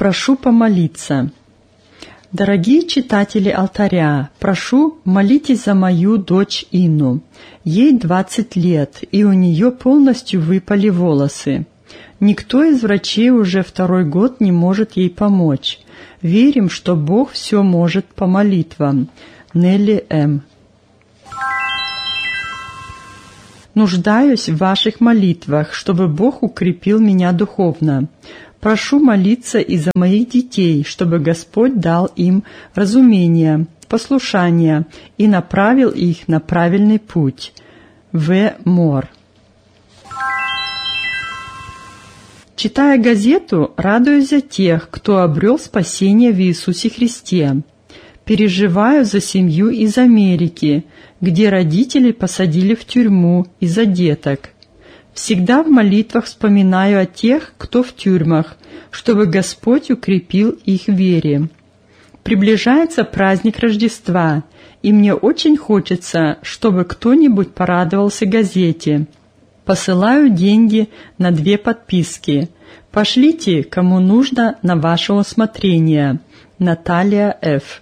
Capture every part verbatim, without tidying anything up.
Прошу помолиться. Дорогие читатели алтаря, прошу, молитесь за мою дочь Инну. Ей двадцать лет, и у нее полностью выпали волосы. Никто из врачей уже второй год не может ей помочь. Верим, что Бог все может по молитвам. Нелли М. Нуждаюсь в ваших молитвах, чтобы Бог укрепил меня духовно. Прошу молиться и за моих детей, чтобы Господь дал им разумение, послушание и направил их на правильный путь. В. Мор. Читая газету, радуюсь за тех, кто обрел спасение в Иисусе Христе. Переживаю за семью из Америки, где родители посадили в тюрьму из-за деток. Всегда в молитвах вспоминаю о тех, кто в тюрьмах, чтобы Господь укрепил их в вере. Приближается праздник Рождества, и мне очень хочется, чтобы кто-нибудь порадовался газете. Посылаю деньги на две подписки. Пошлите, кому нужно, на ваше усмотрение. Наталья Ф.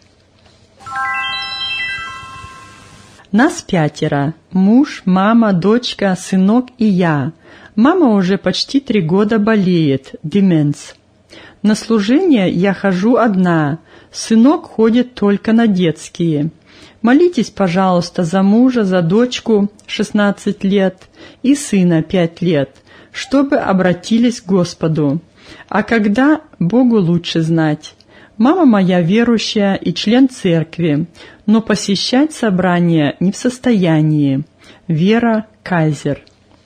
Нас пятеро. Муж, мама, дочка, сынок и я. Мама уже почти три года болеет, деменс. На служение я хожу одна. Сынок ходит только на детские. Молитесь, пожалуйста, за мужа, за дочку шестнадцать лет и сына пять лет, чтобы обратились к Господу. А когда, Богу лучше знать. Мама моя верующая и член церкви, но посещать собрания не в состоянии. Вера Кайзер.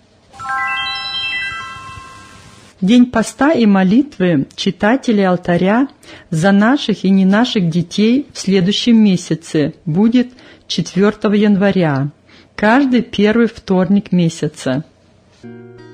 День поста и молитвы читатели алтаря за наших и не наших детей в следующем месяце будет четвёртого января, каждый первый вторник месяца.